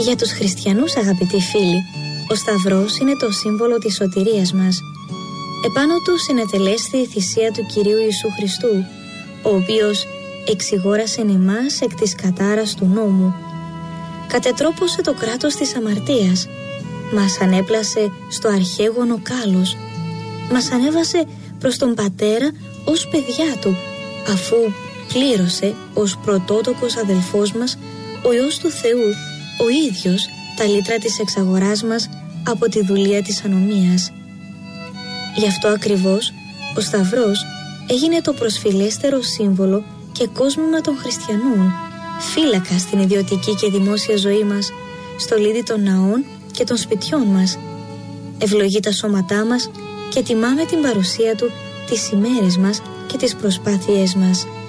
Για τους χριστιανούς, αγαπητοί φίλοι, ο Σταυρός είναι το σύμβολο της σωτηρίας μας. Επάνω του συνετελέστη η θυσία του Κυρίου Ιησού Χριστού, ο οποίος εξηγόρασε εμάς εκ της κατάρας του νόμου. Κατετρόπωσε το κράτος της αμαρτίας, μας ανέπλασε στο αρχαίγωνο κάλος, μας ανέβασε προς τον Πατέρα ως παιδιά του, αφού πλήρωσε ως πρωτότοκος αδελφός μας ο Υιός του Θεού, ο ίδιος τα λίτρα της εξαγοράς μας από τη δουλεία της ανομίας. Γι' αυτό ακριβώς ο Σταυρός έγινε το προσφυλέστερο σύμβολο και κόσμημα των χριστιανών, φύλακα στην ιδιωτική και δημόσια ζωή μας, στολίδι των ναών και των σπιτιών μας. Ευλογεί τα σώματά μας και τιμάμε την παρουσία του τις ημέρες μας και τις προσπάθειές μας.